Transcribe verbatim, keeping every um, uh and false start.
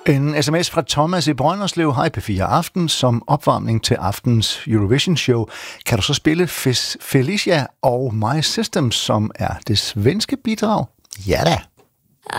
En sms fra Thomas i Brønderslev. Hej P fire Aften. Som opvarmning til aftens Eurovision show kan du så spille Felicia og My System, som er det svenske bidrag? Ja da.